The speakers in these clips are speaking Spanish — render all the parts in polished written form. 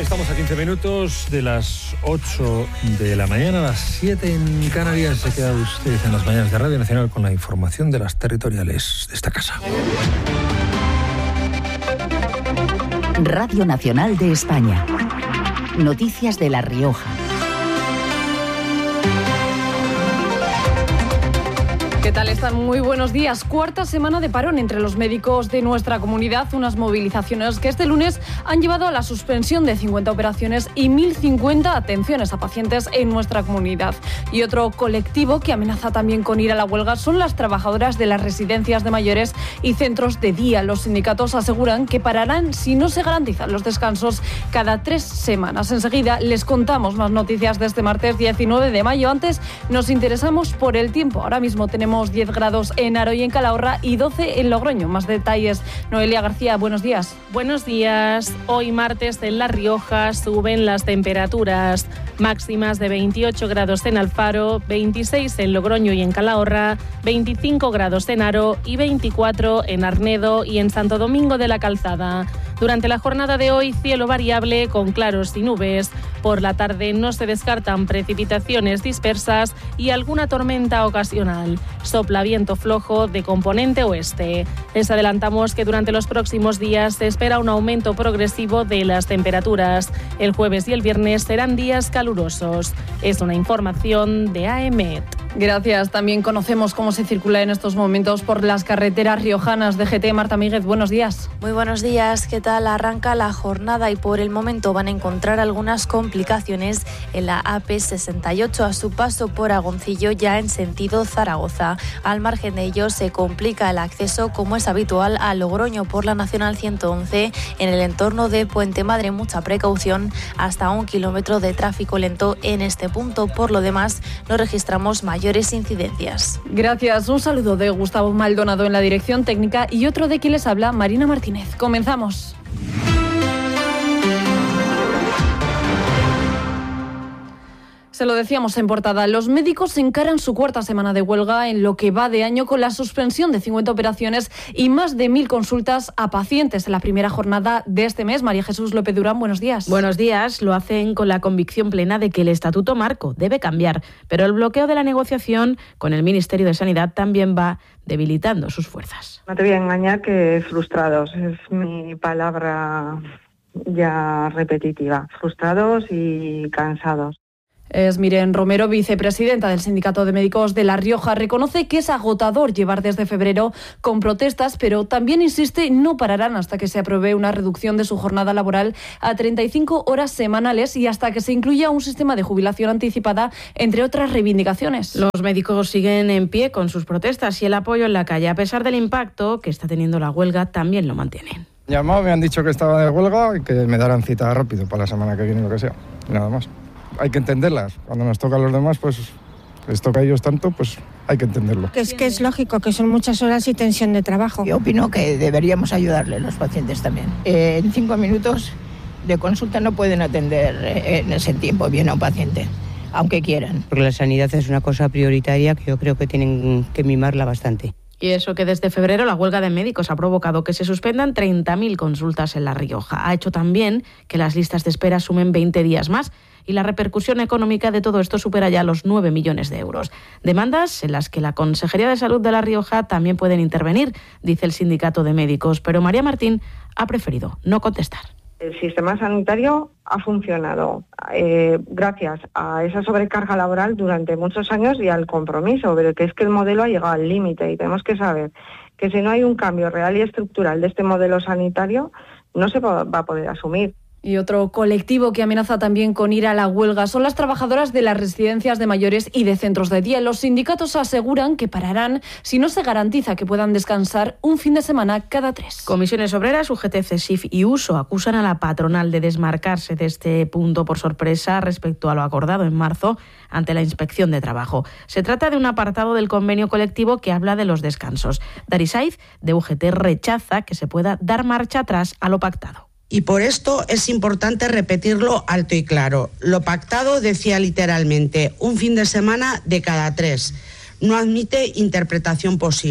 Estamos a 15 minutos de las 8 de la mañana, a las 7 en Canarias. Se queda usted en las mañanas de Radio Nacional con la información de las territoriales de esta casa. Radio Nacional de España. Noticias de La Rioja. ¿Qué tal están? Muy buenos días. Cuarta semana de parón entre los médicos de nuestra comunidad, unas movilizaciones que este lunes han llevado a la suspensión de 50 operaciones y 1.050 atenciones a pacientes en nuestra comunidad. Y otro colectivo que amenaza también con ir a la huelga son las trabajadoras de las residencias de mayores y centros de día. Los sindicatos aseguran que pararán si no se garantizan los descansos cada 3 semanas. Enseguida les contamos más noticias de este martes 19 de mayo. Antes nos interesamos por el tiempo. Ahora mismo tenemos 10 grados en Aro y en Calahorra y 12 en Logroño. Más detalles, Noelia García, buenos días. Buenos días. Hoy martes en La Rioja suben las temperaturas máximas de 28 grados en Alfaro, 26 en Logroño y en Calahorra, 25 grados en Aro y 24 en Arnedo y en Santo Domingo de la Calzada. Durante la jornada de hoy, cielo variable con claros y nubes. Por la tarde no se descartan precipitaciones dispersas y alguna tormenta ocasional. Sopla viento flojo de componente oeste. Les adelantamos que durante los próximos días se espera un aumento progresivo de las temperaturas. El jueves y el viernes serán días calurosos. Es una información de AEMET. Gracias. También conocemos cómo se circula en estos momentos por las carreteras riojanas. DGT, Marta Míguez, buenos días. Muy buenos días. ¿Qué tal? Arranca la jornada y por el momento van a encontrar algunas complicaciones en la AP68 a su paso por Agoncillo, ya en sentido Zaragoza. Al margen de ello, se complica el acceso, como es habitual, a Logroño por la Nacional 111 en el entorno de Puente Madre. Mucha precaución, hasta 1 kilómetro de tráfico lento en este punto. Por lo demás, no registramos mayores incidencias. Gracias. Un saludo de Gustavo Maldonado en la dirección técnica y otro de quien les habla, Marina Martínez. Comenzamos. Se lo decíamos en portada, los médicos encaran su cuarta semana de huelga en lo que va de año con la suspensión de 50 operaciones y más de 1.000 consultas a pacientes en la primera jornada de este mes. María Jesús López Durán, buenos días. Buenos días. Lo hacen con la convicción plena de que el Estatuto Marco debe cambiar, pero el bloqueo de la negociación con el Ministerio de Sanidad también va debilitando sus fuerzas. No te voy a engañar que frustrados, es mi palabra ya repetitiva, frustrados y cansados. Es Miren Romero, vicepresidenta del Sindicato de Médicos de La Rioja. Reconoce que es agotador llevar desde febrero con protestas, pero también insiste no pararán hasta que se apruebe una reducción de su jornada laboral a 35 horas semanales y hasta que se incluya un sistema de jubilación anticipada, entre otras reivindicaciones. Los médicos siguen en pie con sus protestas y el apoyo en la calle. A pesar del impacto que está teniendo la huelga, también lo mantienen. Llamado, me han dicho que estaba de huelga y que me darán cita rápido para la semana que viene, lo que sea. Nada más. Hay que entenderlas. Cuando nos toca a los demás, pues les toca a ellos tanto, pues hay que entenderlo. Que es lógico, que son muchas horas y tensión de trabajo. Yo opino que deberíamos ayudarle a los pacientes también. En 5 minutos de consulta no pueden atender en ese tiempo bien a un paciente, aunque quieran. Porque la sanidad es una cosa prioritaria que yo creo que tienen que mimarla bastante. Y eso que desde febrero la huelga de médicos ha provocado que se suspendan 30.000 consultas en La Rioja. Ha hecho también que las listas de espera sumen 20 días más y la repercusión económica de todo esto supera ya los 9 millones de euros. Demandas en las que la Consejería de Salud de La Rioja también pueden intervenir, dice el Sindicato de Médicos, pero María Martín ha preferido no contestar. El sistema sanitario ha funcionado gracias a esa sobrecarga laboral durante muchos años y al compromiso, pero que es que el modelo ha llegado al límite y tenemos que saber que si no hay un cambio real y estructural de este modelo sanitario, no se va a poder asumir. Y otro colectivo que amenaza también con ir a la huelga son las trabajadoras de las residencias de mayores y de centros de día. Los sindicatos aseguran que pararán si no se garantiza que puedan descansar un fin de semana cada 3. Comisiones Obreras, UGT, CESIF y USO acusan a la patronal de desmarcarse de este punto por sorpresa respecto a lo acordado en marzo ante la Inspección de Trabajo. Se trata de un apartado del convenio colectivo que habla de los descansos. Dari Saiz, de UGT, rechaza que se pueda dar marcha atrás a lo pactado. Y por esto es importante repetirlo alto y claro. Lo pactado decía literalmente un fin de semana de cada 3. No admite interpretación posible.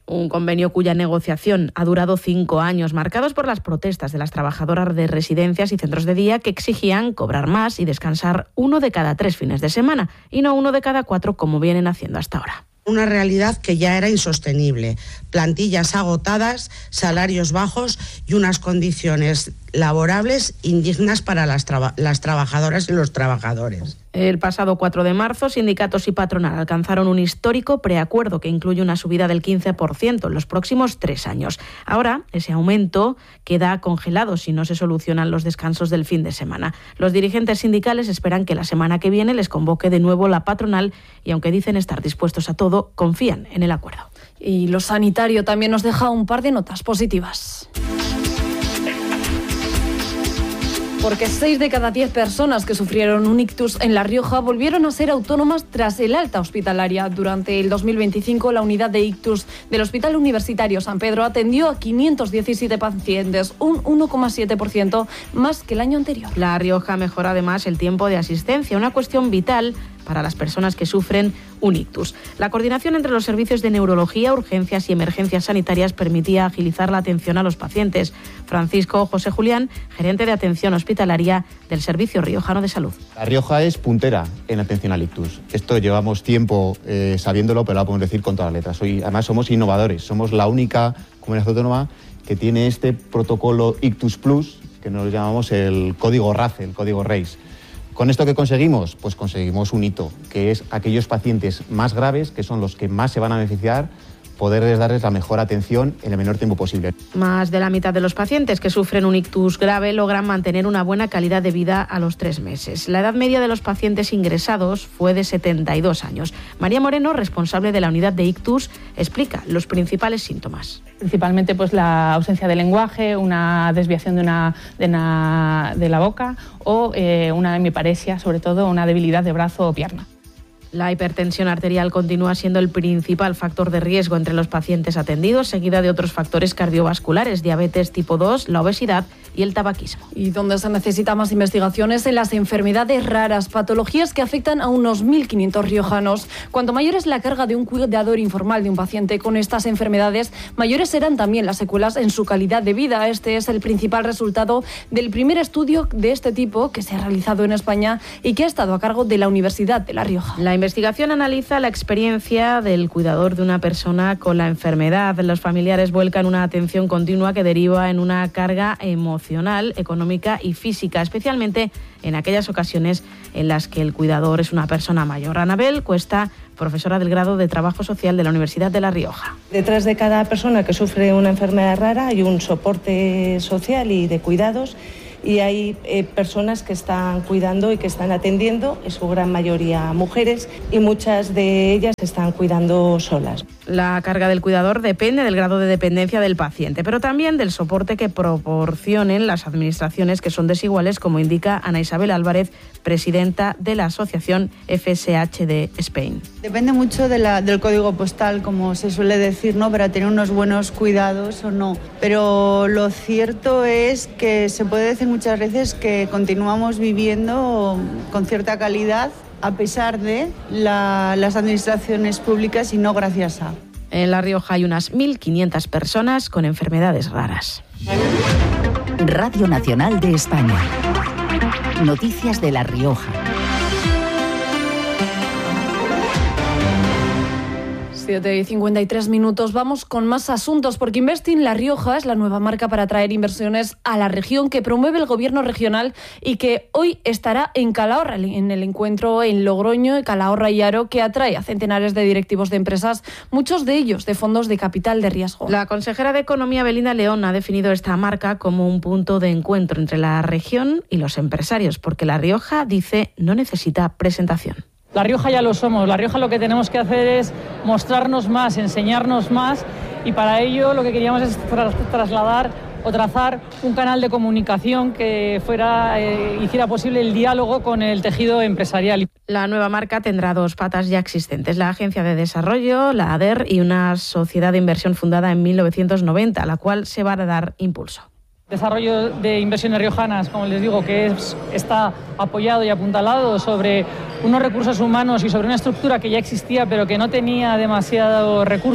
Un convenio cuya negociación ha durado 5 años, marcados por las protestas de las trabajadoras de residencias y centros de día que exigían cobrar más y descansar 1 de cada 3 fines de semana y no 1 de cada 4 como vienen haciendo hasta ahora. Una realidad que ya era insostenible. Plantillas agotadas, salarios bajos y unas condiciones laborables indignas para las trabajadoras y los trabajadores. El pasado 4 de marzo, sindicatos y patronal alcanzaron un histórico preacuerdo que incluye una subida del 15% en los próximos 3 años. Ahora, ese aumento queda congelado si no se solucionan los descansos del fin de semana. Los dirigentes sindicales esperan que la semana que viene les convoque de nuevo la patronal y, aunque dicen estar dispuestos a todo, confían en el acuerdo. Y lo sanitario también nos deja un par de notas positivas. Porque 6 de cada 10 personas que sufrieron un ictus en La Rioja volvieron a ser autónomas tras el alta hospitalaria. Durante el 2025, la unidad de ictus del Hospital Universitario San Pedro atendió a 517 pacientes, un 1,7% más que el año anterior. La Rioja mejora además el tiempo de asistencia, una cuestión vital para las personas que sufren un ictus. La coordinación entre los servicios de neurología, urgencias y emergencias sanitarias permitía agilizar la atención a los pacientes. Francisco José Julián, gerente de atención hospitalaria del Servicio Riojano de Salud. La Rioja es puntera en atención al ictus. Esto llevamos tiempo sabiéndolo, pero lo podemos decir con todas las letras. Hoy, además, somos innovadores. Somos la única comunidad autónoma que tiene este protocolo Ictus Plus, que nos llamamos el código RACE, el código RACE. ¿Con esto qué conseguimos? Pues conseguimos un hito, que es aquellos pacientes más graves, que son los que más se van a beneficiar, poderles darles la mejor atención en el menor tiempo posible. Más de la mitad de los pacientes que sufren un ictus grave logran mantener una buena calidad de vida a los 3 meses. La edad media de los pacientes ingresados fue de 72 años. María Moreno, responsable de la unidad de ictus, explica los principales síntomas. Principalmente pues la ausencia de lenguaje, una desviación de la boca o una hemiparesia, sobre todo una debilidad de brazo o pierna. La hipertensión arterial continúa siendo el principal factor de riesgo entre los pacientes atendidos, seguida de otros factores cardiovasculares, diabetes tipo 2, la obesidad y el tabaquismo. Y donde se necesita más investigaciones en las enfermedades raras, patologías que afectan a unos 1.500 riojanos. Cuanto mayor es la carga de un cuidador informal de un paciente con estas enfermedades, mayores serán también las secuelas en su calidad de vida. Este es el principal resultado del primer estudio de este tipo que se ha realizado en España y que ha estado a cargo de la Universidad de La Rioja. La investigación analiza la experiencia del cuidador de una persona con la enfermedad. Los familiares vuelcan una atención continua que deriva en una carga emocional, económica y física, especialmente en aquellas ocasiones en las que el cuidador es una persona mayor. Anabel Cuesta, profesora del grado de Trabajo Social de la Universidad de La Rioja. Detrás de cada persona que sufre una enfermedad rara hay un soporte social y de cuidados, y hay personas que están cuidando y que están atendiendo, en su gran mayoría mujeres, y muchas de ellas están cuidando solas. La carga del cuidador depende del grado de dependencia del paciente, pero también del soporte que proporcionen las administraciones, que son desiguales, como indica Ana Isabel Álvarez, presidenta de la asociación FSH de Spain. Depende mucho del código postal, como se suele decir, ¿no?, para tener unos buenos cuidados o no. Pero lo cierto es que se puede decir muchas veces que continuamos viviendo con cierta calidad a pesar de las administraciones públicas y no gracias a. En La Rioja hay unas 1.500 personas con enfermedades raras. Radio Nacional de España. Noticias de La Rioja. 7:53. Vamos con más asuntos, porque Investing La Rioja es la nueva marca para atraer inversiones a la región que promueve el gobierno regional y que hoy estará en Calahorra, en el encuentro en Logroño, Calahorra y Haro, que atrae a centenares de directivos de empresas, muchos de ellos de fondos de capital de riesgo. La consejera de Economía, Belinda León, ha definido esta marca como un punto de encuentro entre la región y los empresarios, porque La Rioja, dice, no necesita presentación. La Rioja ya lo somos. La Rioja lo que tenemos que hacer es mostrarnos más, enseñarnos más, y para ello lo que queríamos es trasladar o trazar un canal de comunicación que hiciera posible el diálogo con el tejido empresarial. La nueva marca tendrá 2 patas ya existentes: la Agencia de Desarrollo, la ADER, y una sociedad de inversión fundada en 1990, a la cual se va a dar impulso. Desarrollo de inversiones riojanas, como les digo, que está apoyado y apuntalado sobre unos recursos humanos y sobre una estructura que ya existía pero que no tenía demasiados recursos.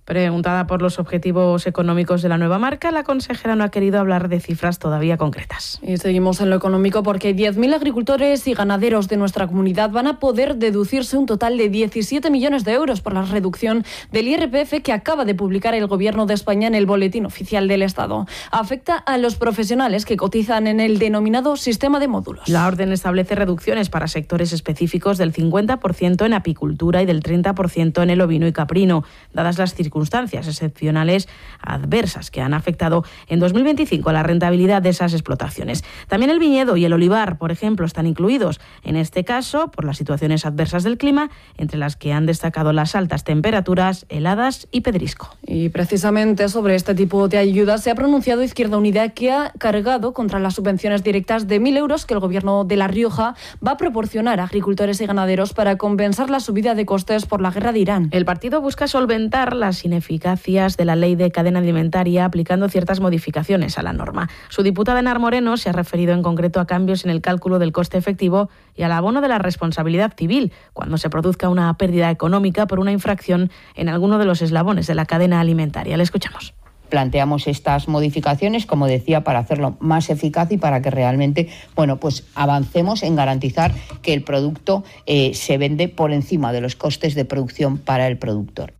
Preguntada por los objetivos económicos de la nueva marca, la consejera no ha querido hablar de cifras todavía concretas. Y seguimos en lo económico porque 10.000 agricultores y ganaderos de nuestra comunidad van a poder deducirse un total de 17 millones de euros por la reducción del IRPF que acaba de publicar el Gobierno de España en el Boletín Oficial del Estado. Afecta a los profesionales que cotizan en el denominado sistema de módulos. La orden establece reducciones para sectores específicos del 50% en apicultura y del 30% en el ovino y caprino, dadas las circunstancias excepcionales adversas que han afectado en 2025 a la rentabilidad de esas explotaciones. También el viñedo y el olivar, por ejemplo, están incluidos, en este caso por las situaciones adversas del clima, entre las que han destacado las altas temperaturas, heladas y pedrisco. Y precisamente sobre este tipo de ayudas se ha pronunciado Izquierda Unida, que ha cargado contra las subvenciones directas de 1.000 euros que el Gobierno de La Rioja va a proporcionar a agricultores y ganaderos para compensar la subida de costes por la guerra de Irán. El partido busca solventar las ineficacias de la ley de cadena alimentaria aplicando ciertas modificaciones a la norma. Su diputada Enar Moreno se ha referido en concreto a cambios en el cálculo del coste efectivo y al abono de la responsabilidad civil cuando se produzca una pérdida económica por una infracción en alguno de los eslabones de la cadena alimentaria. Le escuchamos. Planteamos estas modificaciones, como decía, para hacerlo más eficaz y para que realmente, pues avancemos en garantizar que el producto se vende por encima de los costes de producción para el productor.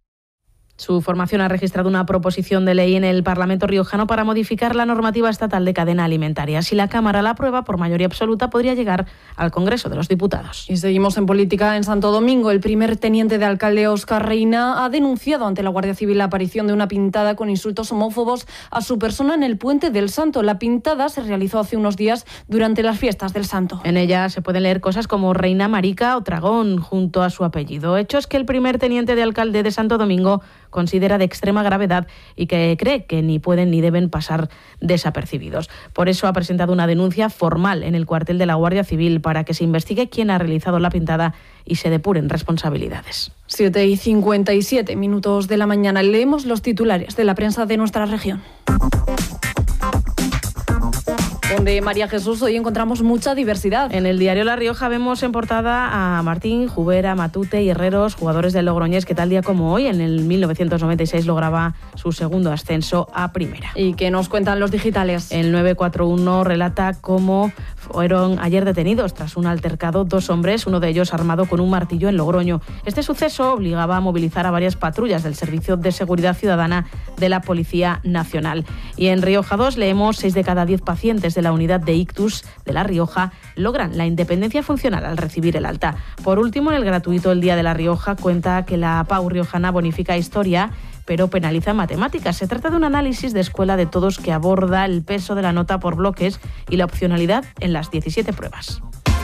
Su formación ha registrado una proposición de ley en el Parlamento riojano para modificar la normativa estatal de cadena alimentaria. Si la Cámara la aprueba por mayoría absoluta, podría llegar al Congreso de los Diputados. Y seguimos en política. En Santo Domingo, el primer teniente de alcalde, Óscar Reina, ha denunciado ante la Guardia Civil la aparición de una pintada con insultos homófobos a su persona en el Puente del Santo. La pintada se realizó hace unos días durante las fiestas del Santo. En ella se pueden leer cosas como Reina Marica o Tragón junto a su apellido. Hechos que el primer teniente de alcalde de Santo Domingo considera de extrema gravedad y que cree que ni pueden ni deben pasar desapercibidos. Por eso ha presentado una denuncia formal en el cuartel de la Guardia Civil para que se investigue quién ha realizado la pintada y se depuren responsabilidades. 7:57 de la mañana. Leemos los titulares de la prensa de nuestra región. Donde María Jesús, hoy encontramos mucha diversidad. En el diario La Rioja vemos en portada a Martín, Jubera, Matute y Herreros, jugadores del Logroñés que tal día como hoy, en el 1996, lograba su segundo ascenso a primera. ¿Y qué nos cuentan los digitales? El 941 relata cómo fueron ayer detenidos tras un altercado 2 hombres, uno de ellos armado con un martillo en Logroño. Este suceso obligaba a movilizar a varias patrullas del Servicio de Seguridad Ciudadana de la Policía Nacional. Y en Rioja 2 leemos 6 de cada 10 pacientes de la unidad de ictus de La Rioja logran la independencia funcional al recibir el alta. Por último, en el gratuito El Día de La Rioja cuenta que la PAU riojana bonifica historia, pero penaliza matemáticas. Se trata de un análisis de escuela de todos que aborda el peso de la nota por bloques y la opcionalidad en las 17 pruebas.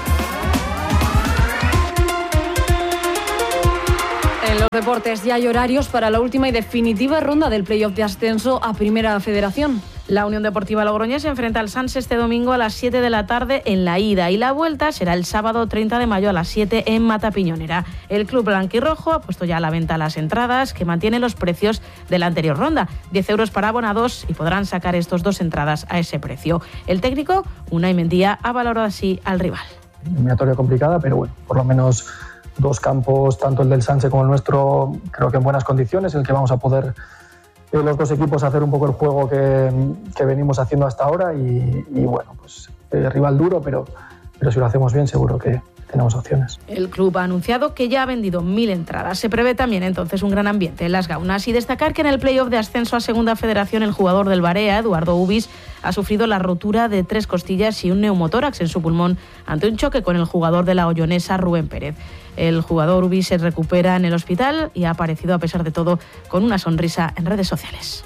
En los deportes ya hay horarios para la última y definitiva ronda del playoff de ascenso a Primera Federación. La Unión Deportiva Logroñés se enfrenta al Sans este domingo a las 7 de la tarde en la ida y la vuelta será el sábado 30 de mayo a las 7 en Matapiñonera. El club blanquirrojo ha puesto ya a la venta las entradas que mantiene los precios de la anterior ronda, 10 euros para abonados y podrán sacar estos 2 entradas a ese precio. El técnico, Unai Mendía, ha valorado así al rival. Eliminatoria complicada, pero bueno, por lo menos 2 campos, tanto el del Sanse como el nuestro, creo que en buenas condiciones, en el que vamos a poder los 2 equipos hacer un poco el juego que venimos haciendo hasta ahora y bueno, pues rival duro, pero si lo hacemos bien seguro que tenemos opciones. El club ha anunciado que ya ha vendido 1.000 entradas. Se prevé también entonces un gran ambiente en las Gaunas y destacar que en el playoff de ascenso a Segunda Federación el jugador del Barea, Eduardo Ubis, ha sufrido la rotura de 3 costillas y un neumotórax en su pulmón ante un choque con el jugador de la Ollonesa, Rubén Pérez. El jugador Ubis se recupera en el hospital y ha aparecido a pesar de todo con una sonrisa en redes sociales.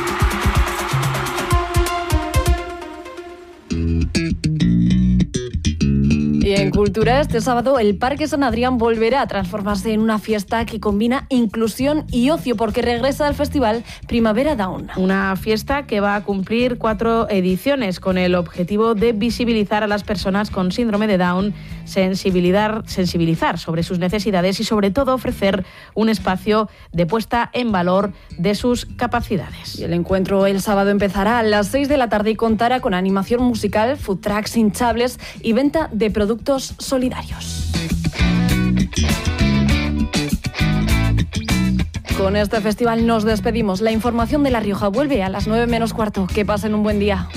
Y en cultura, este sábado el Parque San Adrián volverá a transformarse en una fiesta que combina inclusión y ocio porque regresa al festival Primavera Down. Una fiesta que va a cumplir 4 ediciones con el objetivo de visibilizar a las personas con síndrome de Down, sensibilizar sobre sus necesidades y sobre todo ofrecer un espacio de puesta en valor de sus capacidades. Y el encuentro el sábado empezará a las 6 de la tarde y contará con animación musical, food trucks hinchables y venta de productos solidarios. Con este festival nos despedimos. La información de La Rioja vuelve a las 9 menos cuarto. Que pasen un buen día.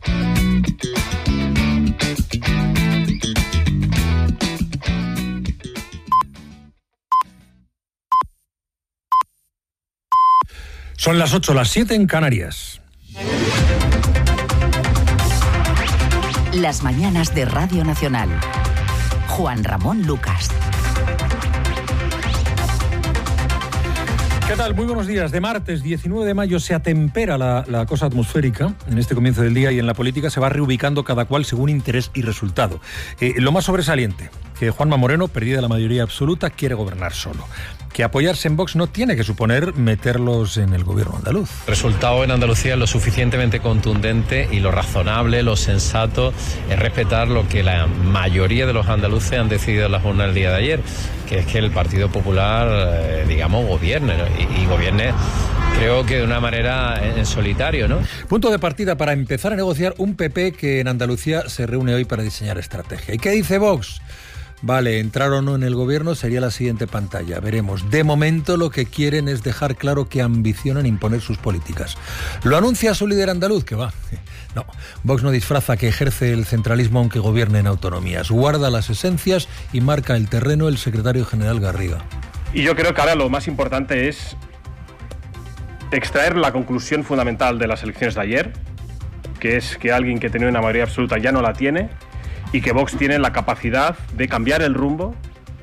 Son las 8, las 7 en Canarias. Las mañanas de Radio Nacional. Juan Ramón Lucas. ¿Qué tal? Muy buenos días. De martes 19 de mayo se atempera la cosa atmosférica en este comienzo del día y en la política se va reubicando cada cual según interés y resultado. Lo más sobresaliente, que Juanma Moreno, perdida la mayoría absoluta, quiere gobernar solo. Que apoyarse en Vox no tiene que suponer meterlos en el gobierno andaluz. El resultado en Andalucía es lo suficientemente contundente y lo razonable, lo sensato es respetar lo que la mayoría de los andaluces han decidido en la jornada del día de ayer, que es que el Partido Popular, gobierne, ¿no? y gobierne, creo que de una manera en solitario, ¿no? Punto de partida para empezar a negociar un PP que en Andalucía se reúne hoy para diseñar estrategia. ¿Y qué dice Vox? Vale, entrar o no en el gobierno sería la siguiente pantalla. Veremos. De momento lo que quieren es dejar claro que ambicionan imponer sus políticas. Lo anuncia su líder andaluz, que va. No, Vox no disfraza que ejerce el centralismo aunque gobierne en autonomías. Guarda las esencias y marca el terreno el secretario general Garriga. Y yo creo que ahora lo más importante es extraer la conclusión fundamental de las elecciones de ayer, que es que alguien que tenía una mayoría absoluta ya no la tiene, y que Vox tiene la capacidad de cambiar el rumbo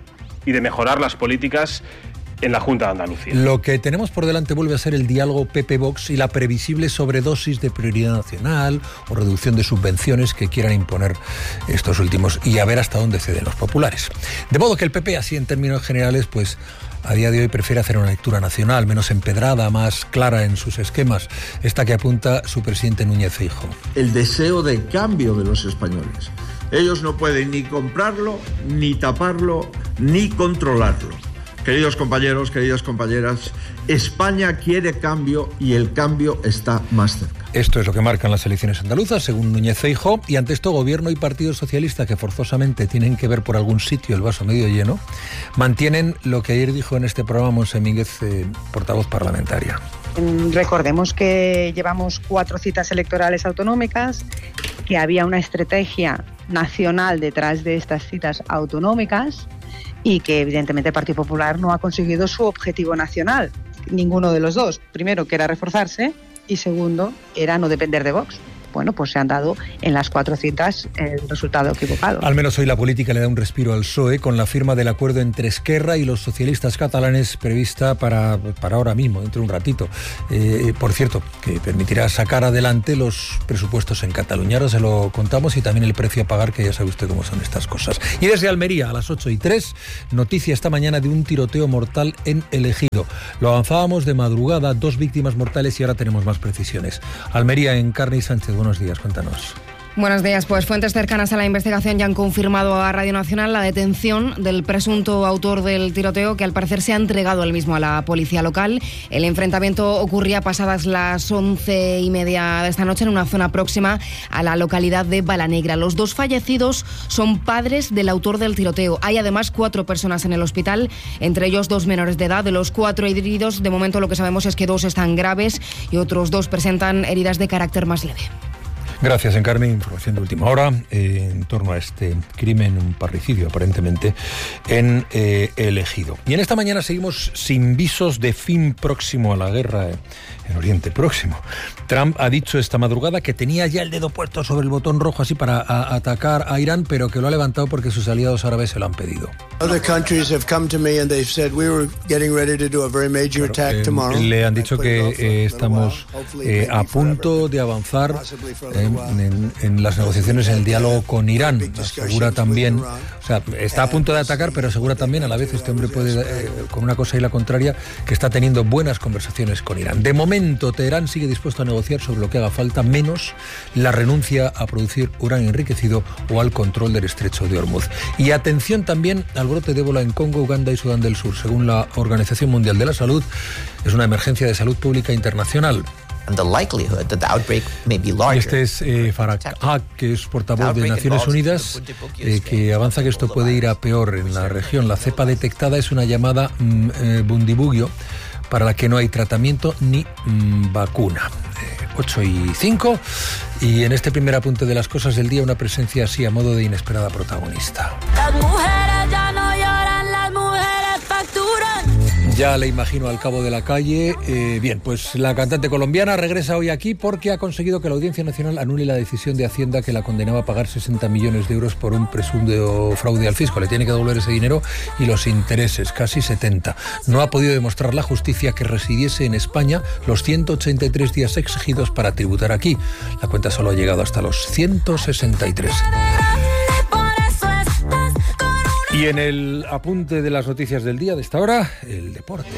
y de mejorar las políticas en la Junta de Andalucía. Lo que tenemos por delante vuelve a ser el diálogo PP-Vox y la previsible sobredosis de prioridad nacional o reducción de subvenciones que quieran imponer estos últimos y a ver hasta dónde ceden los populares. De modo que el PP, así en términos generales, pues a día de hoy prefiere hacer una lectura nacional, menos empedrada, más clara en sus esquemas, esta que apunta su presidente Núñez Feijóo. El deseo de cambio de los españoles. Ellos no pueden ni comprarlo, ni taparlo, ni controlarlo. Queridos compañeros, queridas compañeras, España quiere cambio y el cambio está más cerca. Esto es lo que marcan las elecciones andaluzas, según Núñez Feijóo, y ante esto Gobierno y Partido Socialista, que forzosamente tienen que ver por algún sitio el vaso medio lleno, mantienen lo que ayer dijo en este programa Montse Mínguez, portavoz parlamentaria. Recordemos que llevamos 4 citas electorales autonómicas, que había una estrategia nacional detrás de estas citas autonómicas y que evidentemente el Partido Popular no ha conseguido su objetivo nacional, ninguno de los dos. Primero, que era reforzarse, y segundo, era no depender de Vox. Bueno, pues se han dado en las 4 citas el resultado equivocado. Al menos hoy la política le da un respiro al PSOE con la firma del acuerdo entre Esquerra y los socialistas catalanes prevista para ahora mismo, dentro de un ratito. Por cierto, que permitirá sacar adelante los presupuestos en Cataluña. Ahora se lo contamos y también el precio a pagar, que ya sabe usted cómo son estas cosas. Y desde Almería, a las 8:03, noticia esta mañana de un tiroteo mortal en El Ejido. Lo avanzábamos de madrugada, 2 víctimas mortales y ahora tenemos más precisiones. Almería, Encarni Sánchez. Buenos días, cuéntanos. Buenos días. Pues fuentes cercanas a la investigación ya han confirmado a Radio Nacional la detención del presunto autor del tiroteo, que al parecer se ha entregado él mismo a la policía local. El enfrentamiento ocurría pasadas las 11:30 de esta noche en una zona próxima a la localidad de Balanegra. Los 2 fallecidos son padres del autor del tiroteo. Hay además 4 personas en el hospital, entre ellos 2 menores de edad. De los 4 heridos, de momento lo que sabemos es que 2 están graves y otros 2 presentan heridas de carácter más leve. Gracias, Encarni. Información de última hora en torno a este crimen, un parricidio aparentemente, en El Ejido. Y en esta mañana seguimos sin visos de fin próximo a la guerra en Oriente Próximo. Trump ha dicho esta madrugada que tenía ya el dedo puesto sobre el botón rojo así para atacar a Irán, pero que lo ha levantado porque sus aliados árabes se lo han pedido. Le han dicho que estamos a punto de avanzar en las negociaciones, en el diálogo con Irán. Asegura también, o sea, está a punto de atacar, pero asegura también a la vez, este hombre puede, con una cosa y la contraria, que está teniendo buenas conversaciones con Irán. De momento, Teherán sigue dispuesto a negociar sobre lo que haga falta, menos la renuncia a producir uranio enriquecido o al control del estrecho de Hormuz. Y atención también al brote de ébola en Congo, Uganda y Sudán del Sur. Según la Organización Mundial de la Salud, es una emergencia de salud pública internacional. Y este es Farah Haq, que es portavoz de Naciones Unidas, que avanza que esto puede ir a peor en la región. La cepa detectada es una llamada Bundibugyo, para la que no hay tratamiento ni vacuna. 8:05, y en este primer apunte de las cosas del día, una presencia así a modo de inesperada protagonista. Las mujeres ya no lloran, las mujeres facturan. Ya le imagino al cabo de la calle. Bien, pues la cantante colombiana regresa hoy aquí porque ha conseguido que la Audiencia Nacional anule la decisión de Hacienda que la condenaba a pagar 60 millones de euros por un presunto fraude al fisco. Le tiene que devolver ese dinero y los intereses, casi 70. No ha podido demostrar la justicia que residiese en España los 183 días exigidos para tributar aquí. La cuenta solo ha llegado hasta los 163. Y en el apunte de las noticias del día de esta hora, el deporte.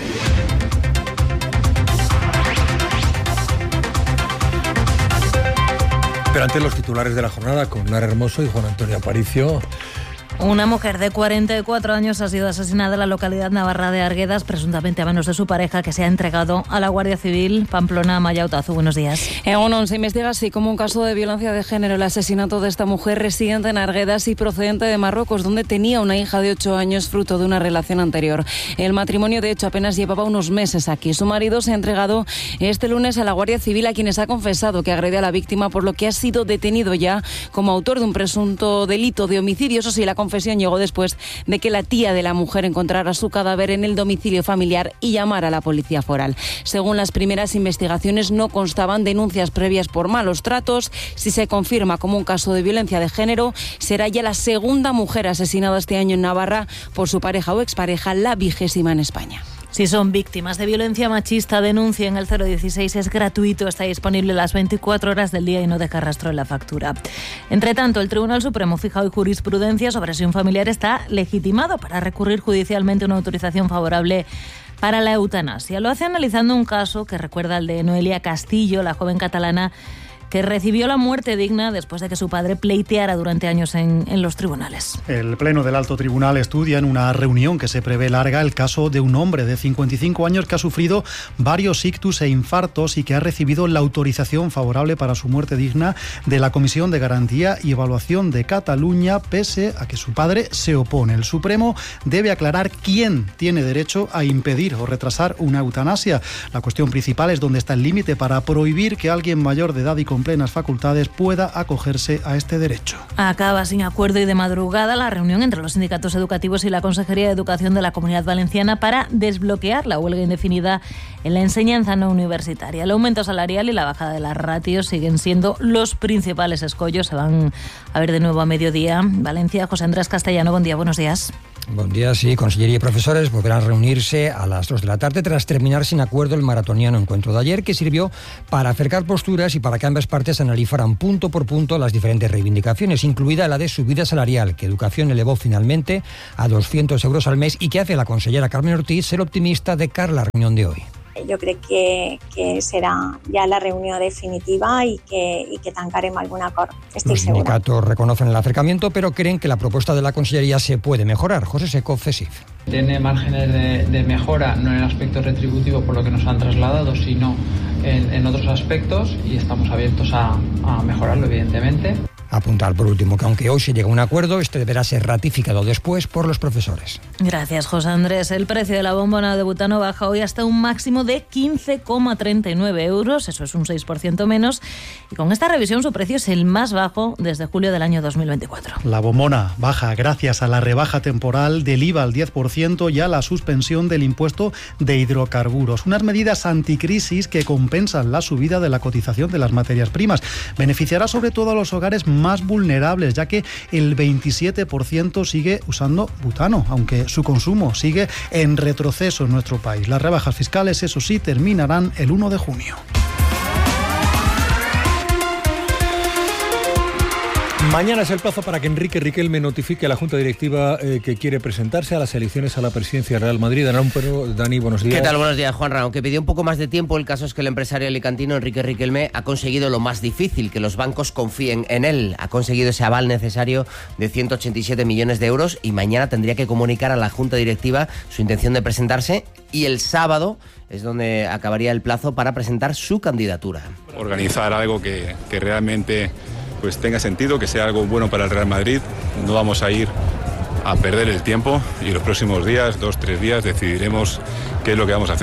Pero antes los titulares de la jornada con Lara Hermoso y Juan Antonio Aparicio. Una mujer de 44 años ha sido asesinada en la localidad navarra de Arguedas, presuntamente a manos de su pareja, que se ha entregado a la Guardia Civil. Pamplona, Maya Otazu, buenos días. En se investiga así como un caso de violencia de género el asesinato de esta mujer residente en Arguedas y procedente de Marruecos, donde tenía una hija de 8 años fruto de una relación anterior. El matrimonio, de hecho, apenas llevaba unos meses aquí. Su marido se ha entregado este lunes a la Guardia Civil, a quienes ha confesado que agrede a la víctima, por lo que ha sido detenido ya como autor de un presunto delito de homicidio. Eso sí, la confesión llegó después de que la tía de la mujer encontrara su cadáver en el domicilio familiar y llamara a la policía foral. Según las primeras investigaciones, no constaban denuncias previas por malos tratos. Si se confirma como un caso de violencia de género, será ya la segunda mujer asesinada este año en Navarra por su pareja o expareja, la 20ª en España. Si son víctimas de violencia machista, denuncien el 016, es gratuito, está disponible las 24 horas del día y no deja rastro en la factura. Entre tanto, el Tribunal Supremo fija hoy jurisprudencia sobre si un familiar está legitimado para recurrir judicialmente una autorización favorable para la eutanasia. Lo hace analizando un caso que recuerda al de Noelia Castillo, la joven catalana que recibió la muerte digna después de que su padre pleiteara durante años en los tribunales. El Pleno del Alto Tribunal estudia en una reunión que se prevé larga el caso de un hombre de 55 años que ha sufrido varios ictus e infartos y que ha recibido la autorización favorable para su muerte digna de la Comisión de Garantía y Evaluación de Cataluña, pese a que su padre se opone. El Supremo debe aclarar quién tiene derecho a impedir o retrasar una eutanasia. La cuestión principal es dónde está el límite para prohibir que alguien mayor de edad y con plenas facultades pueda acogerse a este derecho. Acaba sin acuerdo y de madrugada la reunión entre los sindicatos educativos y la Consejería de Educación de la Comunidad Valenciana para desbloquear la huelga indefinida en la enseñanza no universitaria. El aumento salarial y la bajada de las ratios siguen siendo los principales escollos. Se van a ver de nuevo a mediodía. Valencia, José Andrés Castellano, buen día, buenos días. Buen día, sí. Consellería y profesores volverán a reunirse a las 2 de la tarde tras terminar sin acuerdo el maratoniano encuentro de ayer, que sirvió para acercar posturas y para que ambas partes analizaran punto por punto las diferentes reivindicaciones, incluida la de subida salarial, que Educación elevó finalmente a 200 euros al mes y que hace la consellera Carmen Ortiz ser optimista de cara a la reunión de hoy. Jo crec que serà ja la reunió definitiva i que tancarem algun acord. Estic Los sindicatos reconocen el acercamiento, pero creen que la propuesta de la Consellería se puede mejorar. José Seco, CESIF. Tiene márgenes de mejora, no en el aspecto retributivo por lo que nos han trasladado, sino en otros aspectos, y estamos abiertos a mejorarlo, evidentemente. Apuntar por último que aunque hoy se llegue a un acuerdo, este deberá ser ratificado después por los profesores. Gracias, José Andrés. El precio de la bombona de butano baja hoy hasta un máximo de 15,39 euros, eso es un 6% menos, y con esta revisión su precio es el más bajo desde julio del año 2024. La bombona baja gracias a la rebaja temporal del IVA al 10% y a la suspensión del impuesto de hidrocarburos, unas medidas anticrisis que compensan la subida de la cotización de las materias primas. Beneficiará sobre todo a los hogares más vulnerables, ya que el 27% sigue usando butano, aunque su consumo sigue en retroceso en nuestro país. Las rebajas fiscales, eso sí, terminarán el 1 de junio. Mañana es el plazo para que Enrique Riquelme notifique a la Junta Directiva que quiere presentarse a las elecciones a la presidencia de Real Madrid. Dani, buenos días. ¿Qué tal? Buenos días, Juanra. Aunque pidió un poco más de tiempo, el caso es que el empresario alicantino Enrique Riquelme ha conseguido lo más difícil, que los bancos confíen en él. Ha conseguido ese aval necesario de 187 millones de euros y mañana tendría que comunicar a la Junta Directiva su intención de presentarse, y el sábado es donde acabaría el plazo para presentar su candidatura. Organizar algo que realmente pues tenga sentido, que sea algo bueno para el Real Madrid. No vamos a ir a perder el tiempo y los próximos días, 2-3 días, decidiremos qué es lo que vamos a hacer.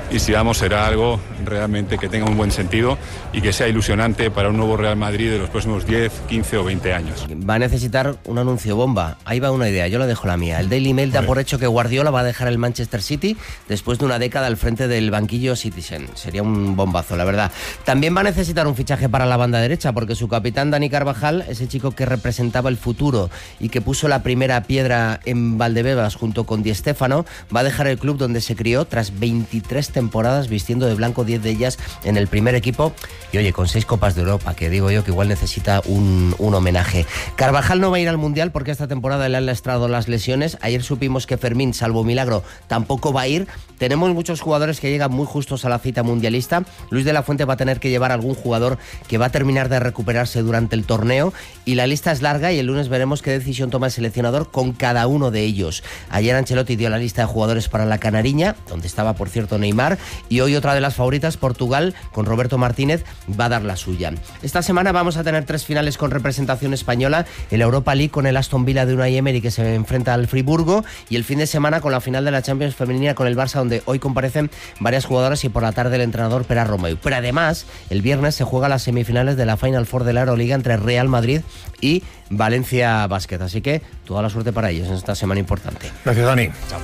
y si vamos será algo realmente que tenga un buen sentido y que sea ilusionante para un nuevo Real Madrid de los próximos 10, 15 o 20 años. Va a necesitar un anuncio bomba. Ahí va una idea, yo le dejo la mía. El Daily Mail da por hecho que Guardiola va a dejar el Manchester City después de una década al frente del banquillo Citizen. Sería un bombazo, la verdad. También va a necesitar un fichaje para la banda derecha, porque su capitán Dani Carvajal, ese chico que representaba el futuro y que puso la primera piedra en Valdebebas junto con Di Stéfano, va a dejar el club donde se crió tras 23 temporadas vistiendo de blanco, 10 de ellas en el primer equipo, y oye, con 6 Copas de Europa, que digo yo que igual necesita un homenaje. Carvajal no va a ir al Mundial porque esta temporada le han lastrado las lesiones. Ayer supimos que Fermín, salvo milagro, tampoco va a ir. Tenemos muchos jugadores que llegan muy justos a la cita mundialista. Luis de la Fuente va a tener que llevar a algún jugador que va a terminar de recuperarse durante el torneo, y la lista es larga y el lunes veremos qué decisión toma el seleccionador con cada uno de ellos. Ayer Ancelotti dio la lista de jugadores para la Canariña, donde estaba por cierto Neymar, y hoy otra de las favoritas, Portugal, con Roberto Martínez, va a dar la suya. Esta semana vamos a tener 3 finales con representación española: el Europa League con el Aston Villa de Unai Emery, que se enfrenta al Friburgo, y el fin de semana con la final de la Champions femenina con el Barça, donde hoy comparecen varias jugadoras y por la tarde el entrenador Pere Romeu. Pero además, el viernes se juega las semifinales de la Final Four de la Euroliga entre Real Madrid y Valencia Basket, así que toda la suerte para ellos en esta semana importante. Gracias, Dani. Chao.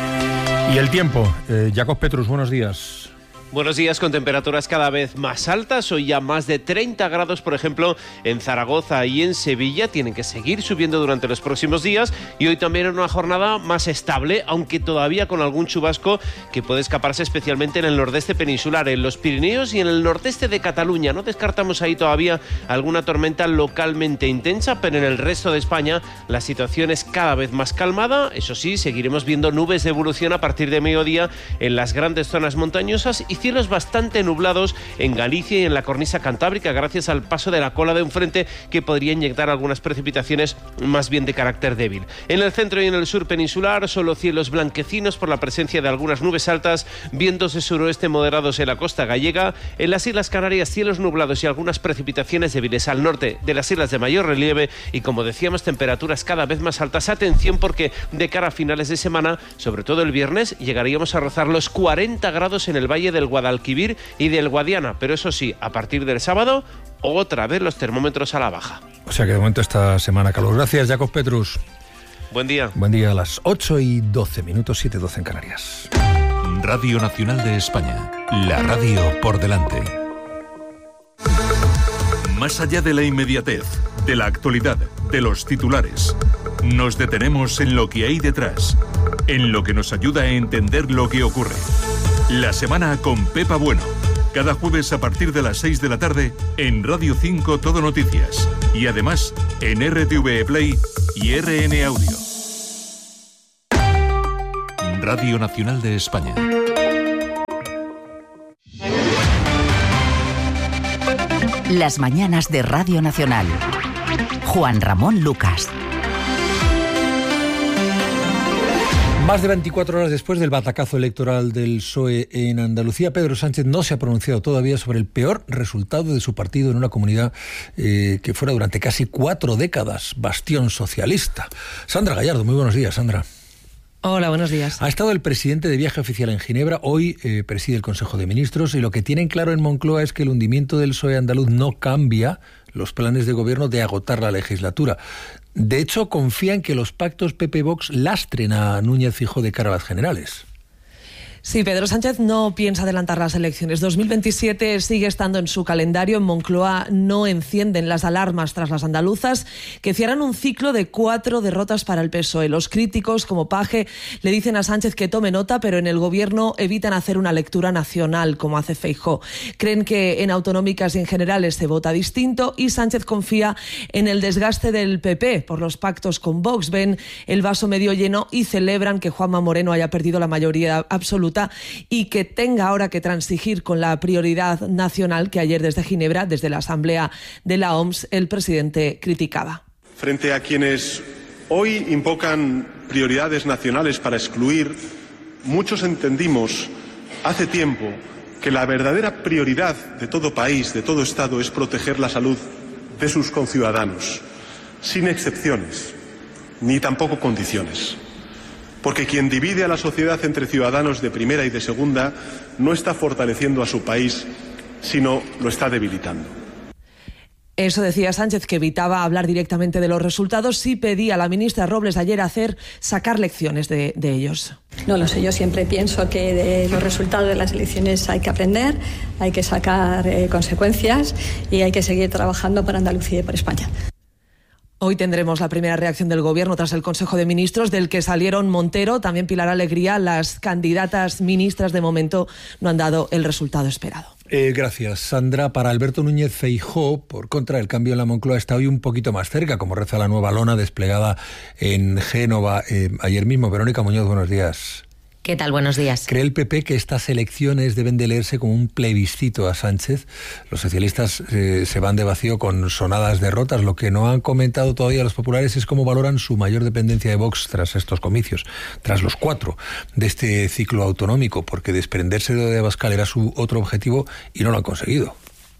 Y el tiempo, Jacob Petrus, buenos días. Buenos días, con temperaturas cada vez más altas. Hoy ya más de 30 grados, por ejemplo, en Zaragoza y en Sevilla. Tienen que seguir subiendo durante los próximos días. Y hoy también una jornada más estable, aunque todavía con algún chubasco que puede escaparse, especialmente en el nordeste peninsular, en los Pirineos y en el nordeste de Cataluña. No descartamos ahí todavía alguna tormenta localmente intensa, pero en el resto de España la situación es cada vez más calmada. Eso sí, seguiremos viendo nubes de evolución a partir de mediodía en las grandes zonas montañosas y cielos bastante nublados en Galicia y en la cornisa cantábrica, gracias al paso de la cola de un frente que podría inyectar algunas precipitaciones más bien de carácter débil. En el centro y en el sur peninsular, solo cielos blanquecinos por la presencia de algunas nubes altas, vientos de suroeste moderados en la costa gallega. En las Islas Canarias, cielos nublados y algunas precipitaciones débiles al norte de las islas de mayor relieve, y como decíamos, temperaturas cada vez más altas. Atención, porque de cara a finales de semana, sobre todo el viernes, llegaríamos a rozar los 40 grados en el valle del Guadalquivir y del Guadiana, pero eso sí, a partir del sábado, otra vez los termómetros a la baja. O sea que de momento esta semana calor. Gracias, Jacob Petrus. Buen día. Buen día, a las 8:12, 7:12 en Canarias. Radio Nacional de España, la radio por delante. Más allá de la inmediatez, de la actualidad, de los titulares, nos detenemos en lo que hay detrás, en lo que nos ayuda a entender lo que ocurre. La semana con Pepa Bueno. Cada jueves a partir de las 6 de la tarde en Radio 5 Todo Noticias. Y además en RTV Play y RN Audio. Radio Nacional de España. Las mañanas de Radio Nacional. Juan Ramón Lucas. Más de 24 horas después del batacazo electoral del PSOE en Andalucía, Pedro Sánchez no se ha pronunciado todavía sobre el peor resultado de su partido en una comunidad que fuera durante casi 4 décadas bastión socialista. Sandra Gallardo, muy buenos días, Sandra. Hola, buenos días. Ha estado el presidente de viaje oficial en Ginebra, hoy preside el Consejo de Ministros, y lo que tienen claro en Moncloa es que el hundimiento del PSOE andaluz no cambia los planes de gobierno de agotar la legislatura. De hecho, confían que los pactos PP-Vox lastren a Núñez Feijóo de cara a las generales. Sí, Pedro Sánchez no piensa adelantar las elecciones. 2027 sigue estando en su calendario. En Moncloa no encienden las alarmas tras las andaluzas, que cierran un ciclo de 4 derrotas para el PSOE. Los críticos, como Paje, le dicen a Sánchez que tome nota, pero en el gobierno evitan hacer una lectura nacional, como hace Feijóo. Creen que en autonómicas y en generales se vota distinto, y Sánchez confía en el desgaste del PP por los pactos con Vox. Ven el vaso medio lleno y celebran que Juanma Moreno haya perdido la mayoría absoluta y que tenga ahora que transigir con la prioridad nacional que ayer desde Ginebra, desde la Asamblea de la OMS, el presidente criticaba. Frente a quienes hoy invocan prioridades nacionales para excluir, muchos entendimos hace tiempo que la verdadera prioridad de todo país, de todo Estado, es proteger la salud de sus conciudadanos, sin excepciones, ni tampoco condiciones. Porque quien divide a la sociedad entre ciudadanos de primera y de segunda no está fortaleciendo a su país, sino lo está debilitando. Eso decía Sánchez, que evitaba hablar directamente de los resultados. Sí pedía a la ministra Robles ayer sacar lecciones de ellos. No lo sé, yo siempre pienso que de los resultados de las elecciones hay que aprender, hay que sacar consecuencias y hay que seguir trabajando para Andalucía y para España. Hoy tendremos la primera reacción del Gobierno tras el Consejo de Ministros, del que salieron Montero, también Pilar Alegría. Las candidatas ministras de momento no han dado el resultado esperado. Gracias, Sandra. Para Alberto Núñez Feijóo, por contra, el cambio en la Moncloa está hoy un poquito más cerca, como reza la nueva lona desplegada en Génova ayer mismo. Verónica Muñoz, buenos días. ¿Qué tal? Buenos días. ¿Cree el PP que estas elecciones deben de leerse como un plebiscito a Sánchez? Los socialistas se van de vacío con sonadas derrotas. Lo que no han comentado todavía los populares es cómo valoran su mayor dependencia de Vox tras estos comicios, tras los 4 de este ciclo autonómico, porque desprenderse de Abascal era su otro objetivo y no lo han conseguido.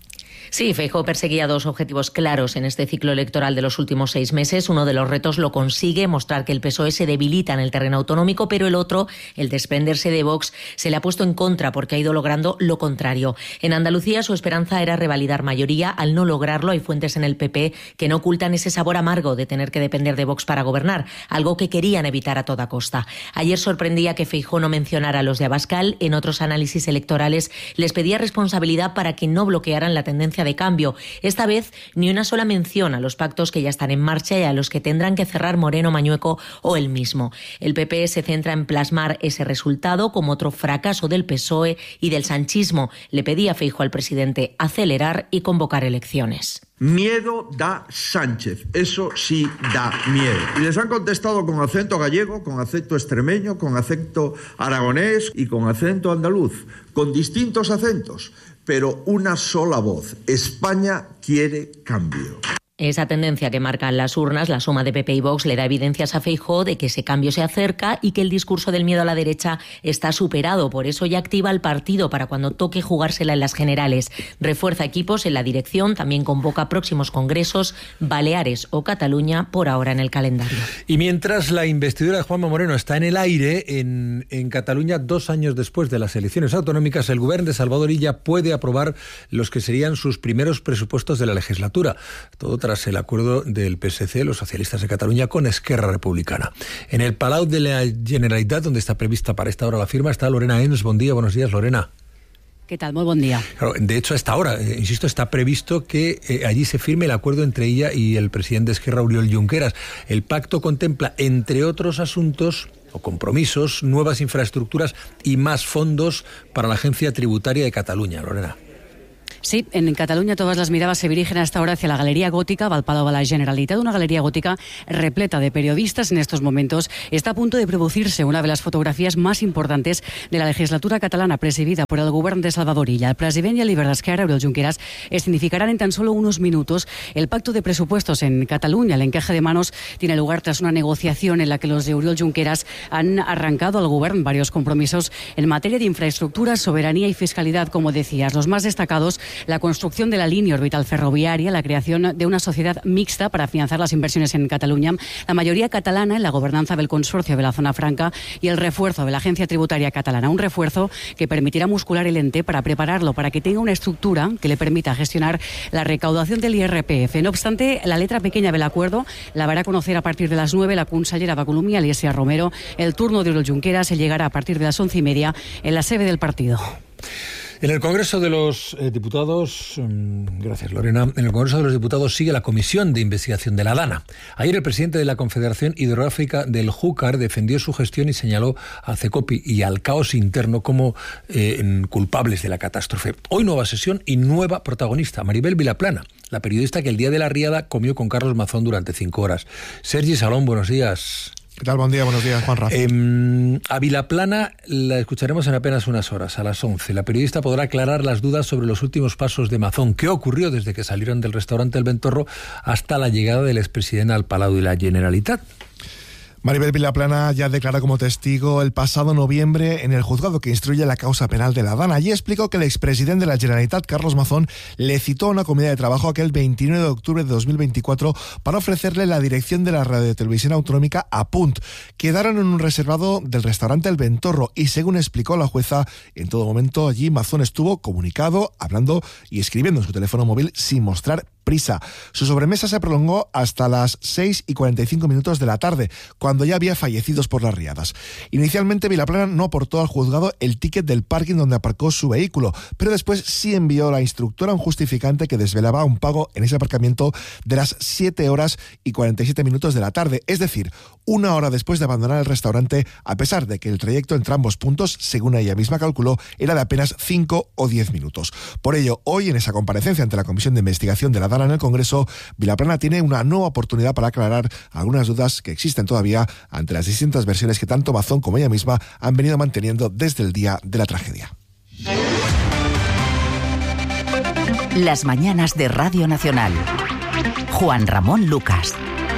Sí, Feijóo perseguía 2 objetivos claros en este ciclo electoral de los últimos 6 meses. Uno de los retos lo consigue, mostrar que el PSOE se debilita en el terreno autonómico, pero el otro, el desprenderse de Vox, se le ha puesto en contra porque ha ido logrando lo contrario. En Andalucía su esperanza era revalidar mayoría. Al no lograrlo, hay fuentes en el PP que no ocultan ese sabor amargo de tener que depender de Vox para gobernar, algo que querían evitar a toda costa. Ayer sorprendía que Feijóo no mencionara a los de Abascal. En otros análisis electorales les pedía responsabilidad para que no bloquearan la tendencia de cambio. Esta vez ni una sola mención a los pactos que ya están en marcha y a los que tendrán que cerrar Moreno, Mañueco o él mismo. El PP se centra en plasmar ese resultado como otro fracaso del PSOE y del sanchismo. Le pedía Feijóo al presidente acelerar y convocar elecciones. Miedo da Sánchez, eso sí da miedo. Y les han contestado con acento gallego, con acento extremeño, con acento aragonés y con acento andaluz, con distintos acentos, pero una sola voz. España quiere cambio. Esa tendencia que marcan las urnas, la suma de PP y Vox, le da evidencias a Feijóo de que ese cambio se acerca y que el discurso del miedo a la derecha está superado. Por eso ya activa el partido para cuando toque jugársela en las generales. Refuerza equipos en la dirección, también convoca próximos congresos, Baleares o Cataluña, por ahora en el calendario. Y mientras la investidura de Juanma Moreno está en el aire, en Cataluña, 2 años después de las elecciones autonómicas, el gobierno de Salvador Illa puede aprobar los que serían sus primeros presupuestos de la legislatura. Todo tras el acuerdo del PSC, los socialistas de Cataluña, con Esquerra Republicana. En el Palau de la Generalitat, donde está prevista para esta hora la firma, está Lorena Ens. Buen día, buenos días, Lorena. ¿Qué tal? Muy buen día. Claro, de hecho, a esta hora, insisto, está previsto que allí se firme el acuerdo entre ella y el presidente de Esquerra, Oriol Junqueras. El pacto contempla, entre otros asuntos o compromisos, nuevas infraestructuras y más fondos para la Agencia Tributaria de Cataluña. Lorena. Sí, en Cataluña todas las miradas se dirigen hasta ahora hacia la Galería Gótica, al Palau de la Generalitat, una galería gótica repleta de periodistas en estos momentos. Está a punto de producirse una de las fotografías más importantes de la legislatura catalana presidida por el gobierno de Salvador Illa. El presidente y el líder d'Esquerra, Oriol Junqueras, escenificarán en tan solo unos minutos el pacto de presupuestos en Cataluña. El encaje de manos tiene lugar tras una negociación en la que los de Oriol Junqueras han arrancado al gobierno varios compromisos en materia de infraestructura, soberanía y fiscalidad, como decías. Los más destacados: la construcción de la línea orbital ferroviaria, la creación de una sociedad mixta para financiar las inversiones en Cataluña, la mayoría catalana en la gobernanza del consorcio de la Zona Franca y el refuerzo de la Agencia Tributaria Catalana. Un refuerzo que permitirá muscular el ente para prepararlo para que tenga una estructura que le permita gestionar la recaudación del IRPF. No obstante, la letra pequeña del acuerdo la verá conocer a partir de las 9 la consellera d'Economia, Alícia Romero. El turno de Oriol Junqueras se llegará a partir de las 11:30 en la sede del partido. En el Congreso de los Diputados, gracias Lorena, en el Congreso de los Diputados sigue la Comisión de Investigación de la DANA. Ayer el presidente de la Confederación Hidrográfica del Júcar defendió su gestión y señaló a Cecopi y al caos interno como culpables de la catástrofe. Hoy nueva sesión y nueva protagonista, Maribel Vilaplana, la periodista que el día de la riada comió con Carlos Mazón durante 5 horas. Sergi Salón, buenos días. ¿Qué tal? Buen día, buenos días, Juanra. A Vilaplana la escucharemos en apenas unas horas, a las 11. La periodista podrá aclarar las dudas sobre los últimos pasos de Mazón. ¿Qué ocurrió desde que salieron del restaurante El Ventorro hasta la llegada del expresidente al Palau de la Generalitat? Maribel Vilaplana ya declaró como testigo el pasado noviembre en el juzgado que instruye la causa penal de La Dana. Allí explicó que el expresidente de la Generalitat, Carlos Mazón, le citó a una comida de trabajo aquel 29 de octubre de 2024 para ofrecerle la dirección de la radiotelevisión autonómica a Punt. Quedaron en un reservado del restaurante El Ventorro y, según explicó la jueza, en todo momento allí Mazón estuvo comunicado, hablando y escribiendo en su teléfono móvil sin mostrar prisa. Su sobremesa se prolongó hasta las 6:45 de la tarde, cuando ya había fallecidos por las riadas. Inicialmente, Vilaplana no aportó al juzgado el ticket del parking donde aparcó su vehículo, pero después sí envió a la instructora un justificante que desvelaba un pago en ese aparcamiento de las 7:47 de la tarde, es decir, 1 hora después de abandonar el restaurante, a pesar de que el trayecto entre ambos puntos, según ella misma calculó, era de apenas 5 o 10 minutos. Por ello, hoy, en esa comparecencia ante la Comisión de Investigación de la DANA en el Congreso, Vilaplana tiene una nueva oportunidad para aclarar algunas dudas que existen todavía ante las distintas versiones que tanto Mazón como ella misma han venido manteniendo desde el día de la tragedia. Las mañanas de Radio Nacional. Juan Ramón Lucas.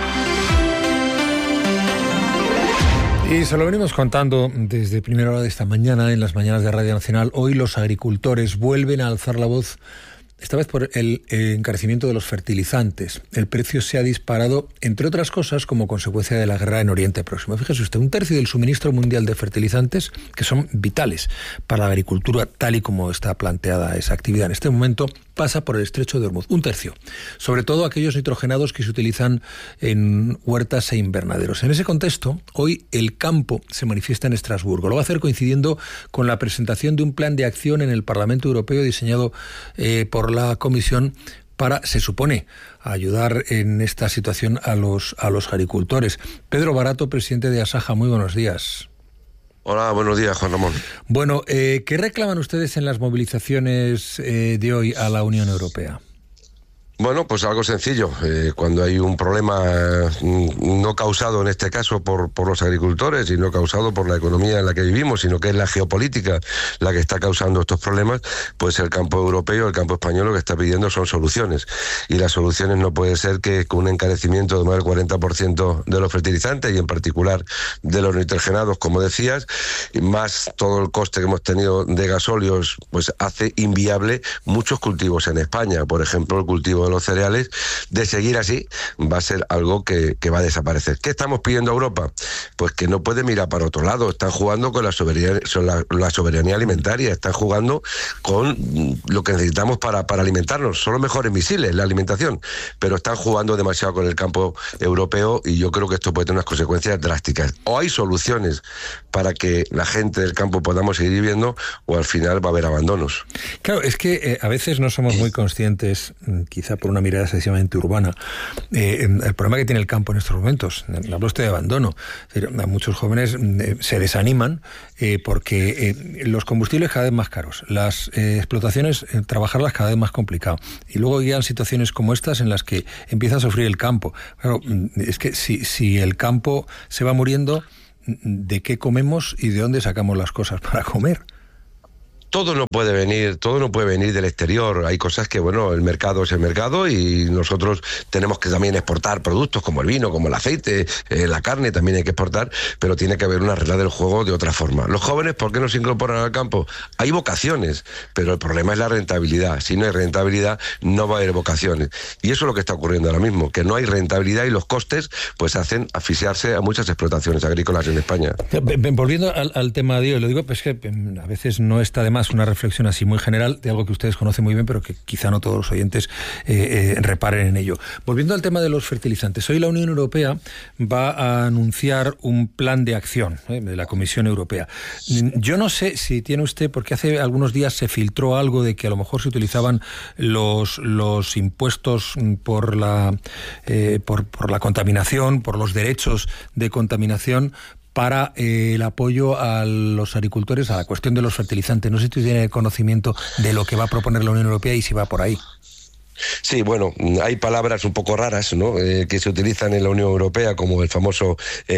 Y se lo venimos contando desde primera hora de esta mañana en las mañanas de Radio Nacional. Hoy los agricultores vuelven a alzar la voz, esta vez por el encarecimiento de los fertilizantes. El precio se ha disparado, entre otras cosas, como consecuencia de la guerra en Oriente Próximo. Fíjese usted, 1/3 del suministro mundial de fertilizantes, que son vitales para la agricultura, tal y como está planteada esa actividad en este momento, pasa por el estrecho de Hormuz. 1/3. Sobre todo aquellos nitrogenados que se utilizan en huertas e invernaderos. En ese contexto, hoy el campo se manifiesta en Estrasburgo. Lo va a hacer coincidiendo con la presentación de un plan de acción en el Parlamento Europeo diseñado por la Comisión para, se supone, ayudar en esta situación a los agricultores. Pedro Barato, presidente de Asaja, muy buenos días. Hola, buenos días, Juan Ramón. Bueno, ¿qué reclaman ustedes en las movilizaciones de hoy a la Unión Europea? Bueno, pues algo sencillo. Cuando hay un problema no causado en este caso por los agricultores y no causado por la economía en la que vivimos, sino que es la geopolítica la que está causando estos problemas, pues el campo europeo, el campo español lo que está pidiendo son soluciones. Y las soluciones no puede ser que con un encarecimiento de más del 40% de los fertilizantes y en particular de los nitrogenados, como decías, y más todo el coste que hemos tenido de gasóleos, pues hace inviable muchos cultivos en España. Por ejemplo, el cultivo de los cereales, de seguir así, va a ser algo que va a desaparecer. ¿Qué estamos pidiendo a Europa? Pues que no puede mirar para otro lado. Están jugando con la soberanía alimentaria, están jugando con lo que necesitamos para alimentarnos. Son los mejores misiles, la alimentación, pero están jugando demasiado con el campo europeo y yo creo que esto puede tener unas consecuencias drásticas. O hay soluciones para que la gente del campo podamos seguir viviendo, o al final va a haber abandonos. Claro, es que a veces no somos muy conscientes, quizá por una mirada excesivamente urbana, el problema que tiene el campo en estos momentos. Habla usted de abandono. Muchos jóvenes se desaniman porque los combustibles cada vez más caros, las explotaciones, trabajarlas cada vez más complicado. Y luego llegan situaciones como estas en las que empieza a sufrir el campo. Claro, es que si el campo se va muriendo, ¿de qué comemos y de dónde sacamos las cosas para comer? Todo no puede venir del exterior. Hay cosas que, bueno, el mercado es el mercado y nosotros tenemos que también exportar productos como el vino, como el aceite, la carne también hay que exportar, pero tiene que haber una regla del juego de otra forma. Los jóvenes, ¿por qué no se incorporan al campo? Hay vocaciones, pero el problema es la rentabilidad. Si no hay rentabilidad, no va a haber vocaciones. Y eso es lo que está ocurriendo ahora mismo, que no hay rentabilidad y los costes pues hacen asfixiarse a muchas explotaciones agrícolas en España. Volviendo al tema de hoy, lo digo, pues que a veces no está de más una reflexión así muy general de algo que ustedes conocen muy bien, pero que quizá no todos los oyentes reparen en ello. Volviendo al tema de los fertilizantes, hoy la Unión Europea va a anunciar un plan de acción de la Comisión Europea. Yo no sé si tiene usted, porque hace algunos días se filtró algo de que a lo mejor se utilizaban los impuestos por la contaminación, por los derechos de contaminación, para el apoyo a los agricultores a la cuestión de los fertilizantes. No sé si usted tiene conocimiento de lo que va a proponer la Unión Europea y si va por ahí. Sí, bueno, hay palabras un poco raras, ¿no? Que se utilizan en la Unión Europea, como el famoso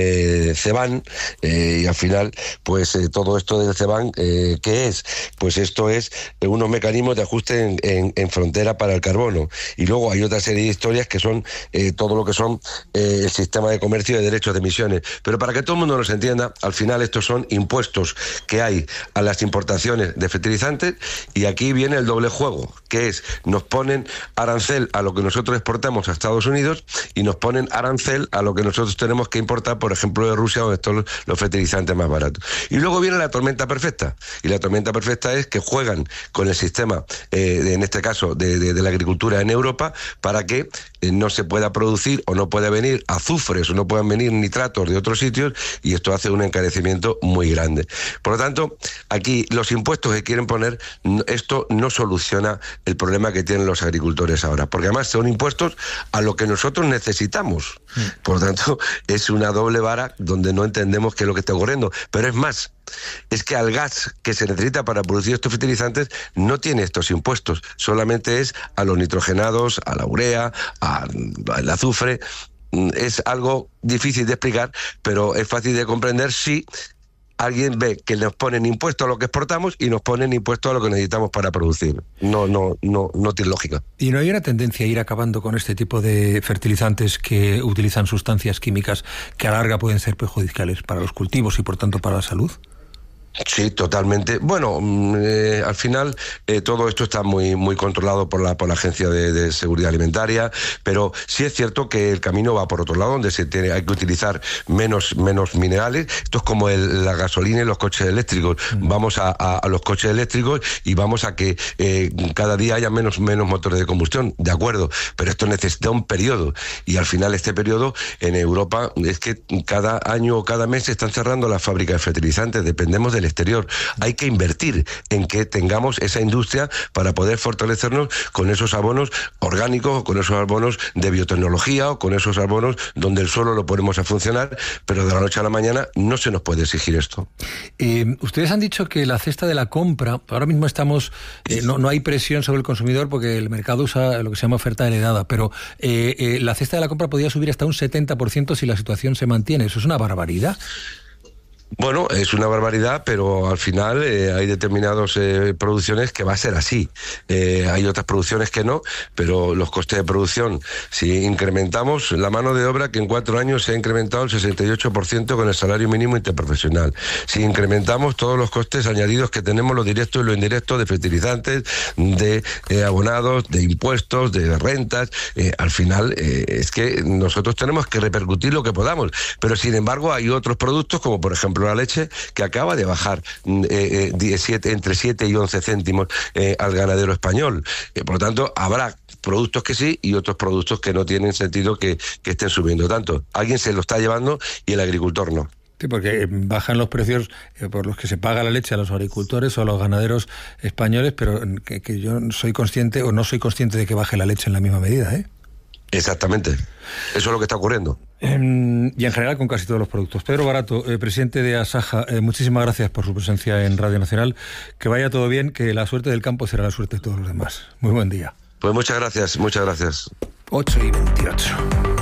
CBAM, y al final, pues todo esto del CBAM, ¿qué es? Pues esto es unos mecanismos de ajuste en frontera para el carbono. Y luego hay otra serie de historias que son todo lo que son el sistema de comercio de derechos de emisiones. Pero para que todo el mundo nos entienda, al final estos son impuestos que hay a las importaciones de fertilizantes, y aquí viene el doble juego, que es, nos ponen arancel a lo que nosotros exportamos a Estados Unidos y nos ponen arancel a lo que nosotros tenemos que importar, por ejemplo, de Rusia, donde están los fertilizantes más baratos. Y luego viene la tormenta perfecta, y la tormenta perfecta es que juegan con el sistema, en este caso, de la agricultura en Europa, para que no se pueda producir o no pueda venir azufres o no puedan venir nitratos de otros sitios, y esto hace un encarecimiento muy grande. Por lo tanto, aquí los impuestos que quieren poner, esto no soluciona el problema que tienen los agricultores ahora, porque además son impuestos a lo que nosotros necesitamos. Por lo tanto, es una doble vara donde no entendemos qué es lo que está ocurriendo. Pero es más, es que al gas que se necesita para producir estos fertilizantes no tiene estos impuestos, solamente es a los nitrogenados, a la urea, al azufre. Es algo difícil de explicar, pero es fácil de comprender si alguien ve que nos ponen impuestos a lo que exportamos y nos ponen impuestos a lo que necesitamos para producir. No tiene lógica. ¿Y no hay una tendencia a ir acabando con este tipo de fertilizantes que utilizan sustancias químicas que a la larga pueden ser perjudiciales para los cultivos y por tanto para la salud? Sí, totalmente. Bueno, al final todo esto está muy controlado por la Agencia de Seguridad Alimentaria, pero sí es cierto que el camino va por otro lado, donde hay que utilizar menos minerales. Esto es como la gasolina y los coches eléctricos. Vamos a los coches eléctricos y vamos a que cada día haya menos motores de combustión, de acuerdo, pero esto necesita un periodo, y al final este periodo en Europa es que cada año o cada mes se están cerrando las fábricas de fertilizantes, dependemos del exterior. Hay que invertir en que tengamos esa industria para poder fortalecernos con esos abonos orgánicos, o con esos abonos de biotecnología, o con esos abonos donde el suelo lo ponemos a funcionar, pero de la noche a la mañana no se nos puede exigir esto. Ustedes han dicho que la cesta de la compra, ahora mismo estamos, no hay presión sobre el consumidor porque el mercado usa lo que se llama oferta heredada, pero la cesta de la compra podría subir hasta un 70% si la situación se mantiene. ¿Eso es una barbaridad? Bueno, es una barbaridad, pero al final hay determinadas producciones que va a ser así. Hay otras producciones que no, pero los costes de producción, si incrementamos la mano de obra, que en 4 años se ha incrementado el 68% con el salario mínimo interprofesional, si incrementamos todos los costes añadidos que tenemos, los directos y los indirectos, de fertilizantes, de abonados, de impuestos, de rentas, al final es que nosotros tenemos que repercutir lo que podamos, pero sin embargo hay otros productos, como por ejemplo la leche, que acaba de bajar entre 7 y 11 céntimos al ganadero español. Por lo tanto, habrá productos que sí y otros productos que no tienen sentido que estén subiendo tanto. Alguien se lo está llevando y el agricultor no. Sí, porque bajan los precios por los que se paga la leche a los agricultores o a los ganaderos españoles, pero que yo soy consciente o no soy consciente de que baje la leche en la misma medida, ¿eh? Exactamente. Eso es lo que está ocurriendo. Y en general con casi todos los productos. Pedro Barato, presidente de Asaja, muchísimas gracias por su presencia en Radio Nacional. Que vaya todo bien, que la suerte del campo será la suerte de todos los demás. Muy buen día. Pues muchas gracias, muchas gracias. 8:28.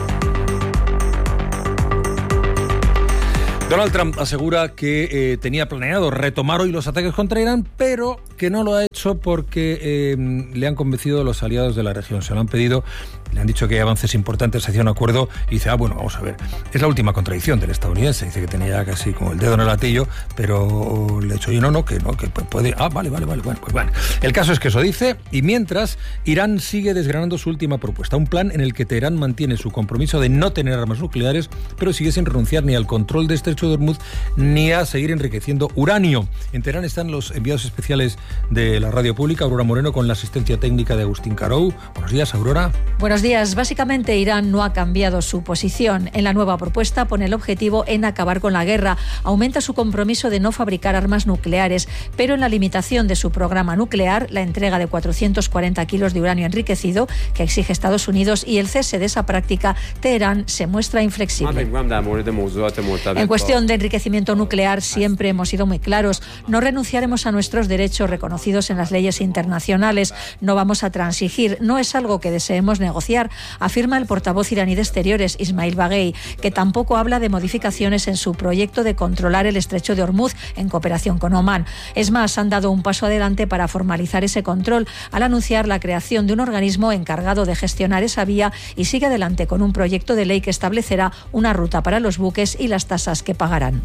Donald Trump asegura que tenía planeado retomar hoy los ataques contra Irán, pero que no lo ha hecho porque le han convencido los aliados de la región. Se lo han pedido, le han dicho que hay avances importantes hacia un acuerdo y dice, bueno, vamos a ver. Es la última contradicción del estadounidense. Dice que tenía ya casi como el dedo en el latillo, pero le he dicho yo que puede. Vale. Bueno, pues vale. El caso es que eso dice, y mientras Irán sigue desgranando su última propuesta, un plan en el que Teherán mantiene su compromiso de no tener armas nucleares, pero sigue sin renunciar ni al control de Estrecho de Hormuz ni a seguir enriqueciendo uranio. En Teherán están los enviados especiales de la radio pública, Aurora Moreno, con la asistencia técnica de Agustín Carou. Buenos días, Aurora. Buenos días. Básicamente, Irán no ha cambiado su posición. En la nueva propuesta pone el objetivo en acabar con la guerra. Aumenta su compromiso de no fabricar armas nucleares, pero en la limitación de su programa nuclear, la entrega de 440 kilos de uranio enriquecido que exige Estados Unidos y el cese de esa práctica, Teherán se muestra inflexible. En cuestión cuestión de enriquecimiento nuclear siempre hemos sido muy claros. No renunciaremos a nuestros derechos reconocidos en las leyes internacionales. No vamos a transigir. No es algo que deseemos negociar, afirma el portavoz iraní de Exteriores, Ismail Baghei, que tampoco habla de modificaciones en su proyecto de controlar el estrecho de Hormuz en cooperación con Omán. Es más, han dado un paso adelante para formalizar ese control al anunciar la creación de un organismo encargado de gestionar esa vía y sigue adelante con un proyecto de ley que establecerá una ruta para los buques y las tasas que pagarán.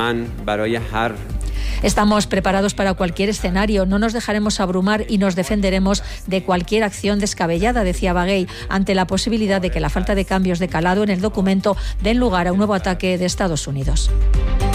Estamos preparados para cualquier escenario, no nos dejaremos abrumar y nos defenderemos de cualquier acción descabellada, decía Baghei, ante la posibilidad de que la falta de cambios de calado en el documento den lugar a un nuevo ataque de Estados Unidos.